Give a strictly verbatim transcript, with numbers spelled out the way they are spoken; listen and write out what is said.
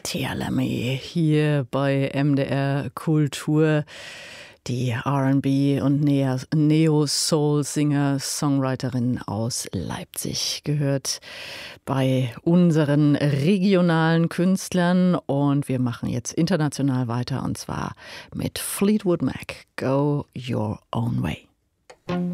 Thea Lemmy hier bei M D R Kultur. Die R and B und Neo-Soul-Singer, Songwriterin aus Leipzig gehört bei unseren regionalen Künstlern. Und wir machen jetzt international weiter, und zwar mit Fleetwood Mac, Go Your Own Way.